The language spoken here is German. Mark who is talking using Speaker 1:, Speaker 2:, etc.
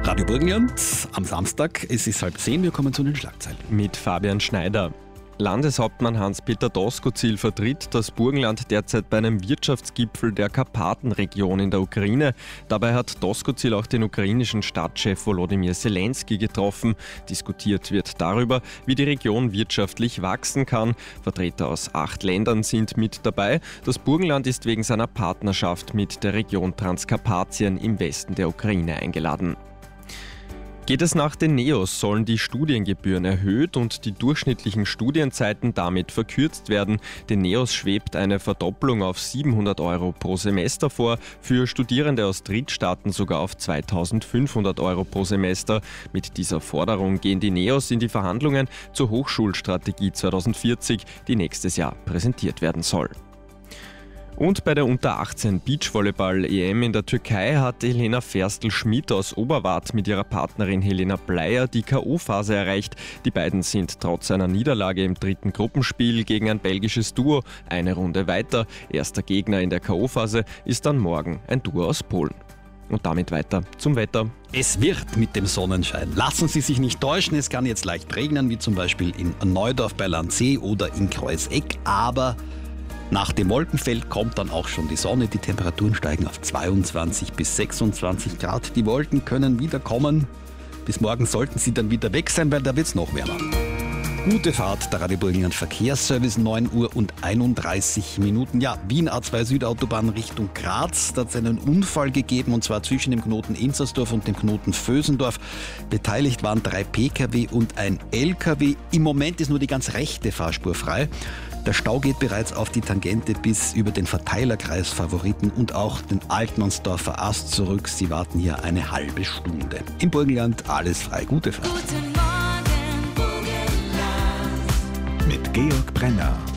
Speaker 1: Radio Burgenland am Samstag. Es ist 9:30. Wir kommen zu den Schlagzeilen.
Speaker 2: Mit Fabian Schneider. Landeshauptmann Hans-Peter Doskozil vertritt das Burgenland derzeit bei einem Wirtschaftsgipfel der Karpatenregion in der Ukraine. Dabei hat Doskozil auch den ukrainischen Stadtchef Volodymyr Zelensky getroffen. Diskutiert wird darüber, wie die Region wirtschaftlich wachsen kann. Vertreter aus 8 Ländern sind mit dabei. Das Burgenland ist wegen seiner Partnerschaft mit der Region Transkarpatien im Westen der Ukraine eingeladen. Geht es nach den NEOS, sollen die Studiengebühren erhöht und die durchschnittlichen Studienzeiten damit verkürzt werden. Den NEOS schwebt eine Verdopplung auf 700 € pro Semester vor, für Studierende aus Drittstaaten sogar auf 2.500 € pro Semester. Mit dieser Forderung gehen die NEOS in die Verhandlungen zur Hochschulstrategie 2040, die nächstes Jahr präsentiert werden soll. Und bei der Unter-18 Beachvolleyball-EM in der Türkei hat Elena Ferstl-Schmidt aus Oberwart mit ihrer Partnerin Helena Bleier die K.O.-Phase erreicht. Die beiden sind trotz einer Niederlage im 3. Gruppenspiel gegen ein belgisches Duo eine Runde weiter. Erster Gegner in der K.O.-Phase ist dann morgen ein Duo aus Polen. Und damit weiter zum Wetter.
Speaker 1: Es wird mit dem Sonnenschein. Lassen Sie sich nicht täuschen, es kann jetzt leicht regnen, wie zum Beispiel in Neudorf bei Landsee oder in Kreuzeck, aber nach dem Wolkenfeld kommt dann auch schon die Sonne. Die Temperaturen steigen auf 22 bis 26 Grad. Die Wolken können wieder kommen. Bis morgen sollten sie dann wieder weg sein, weil da wird es noch wärmer. Gute Fahrt, der Radio Burgenland Verkehrsservice, 9:31 Minuten. Ja, Wien A2 Südautobahn Richtung Graz. Da hat es einen Unfall gegeben, und zwar zwischen dem Knoten Inzersdorf und dem Knoten Vösendorf. Beteiligt waren 3 Pkw und ein Lkw. Im Moment ist nur die ganz rechte Fahrspur frei. Der Stau geht bereits auf die Tangente bis über den Verteilerkreis Favoriten und auch den Altmannsdorfer Ast zurück. Sie warten hier eine halbe Stunde. Im Burgenland alles frei. Gute Fahrt.
Speaker 3: Guten Morgen, Burgenland.
Speaker 4: Mit Georg Brenner.